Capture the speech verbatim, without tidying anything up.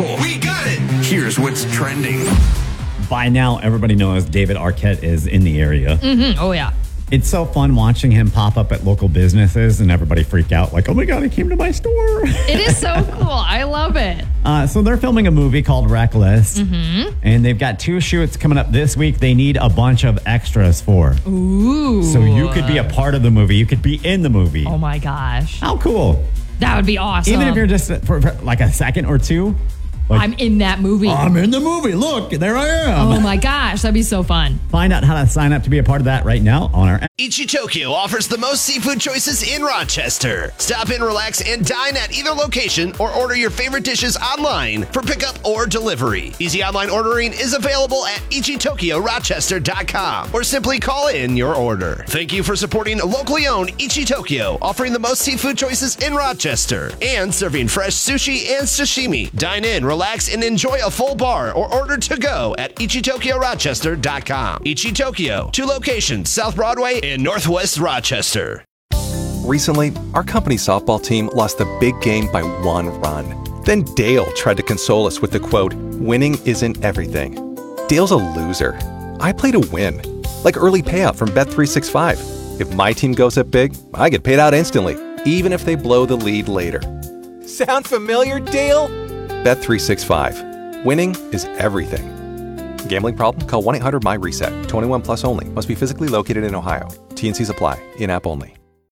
Google. We got it. Here's what's trending. By now, everybody knows David Arquette is in the area. Mm-hmm. Oh, yeah. It's so fun watching him pop up at local businesses and everybody freak out like, oh my God, he came to my store. It is so cool. I love it. Uh, so they're filming a movie called Reckless. Mm-hmm. And they've got two shoots coming up this week they need a bunch of extras for. Ooh. So you could be a part of the movie. You could be in the movie. Oh my gosh. How cool. That would be awesome. Even if you're just for, for like a second or two. Like, I'm in that movie. I'm in the movie. Look, there I am. Oh my gosh, that'd be so fun. Find out how to sign up to be a part of that right now on our app. Ichitokyo offers the most seafood choices in Rochester. Stop in, relax, and dine at either location or order your favorite dishes online for pickup or delivery. Easy online ordering is available at ichitokyo rochester dot com or simply call in your order. Thank you for supporting locally owned Ichitokyo, offering the most seafood choices in Rochester and serving fresh sushi and sashimi. Dine in, relax, and enjoy a full bar or order to go at ichitokyo rochester dot com. Ichitokyo, two locations, South Broadway and Northwest Rochester. Recently, our company softball team lost the big game by one run. Then Dale tried to console us with the quote, "Winning isn't everything." Dale's a loser. I play to win, like early payout from Bet three sixty-five. If my team goes up big, I get paid out instantly, even if they blow the lead later. Sound familiar, Dale? Bet three sixty-five. Winning is everything. Gambling problem? Call one eight hundred M Y RESET. twenty-one plus only. Must be physically located in Ohio. T N Cs apply. In-app only.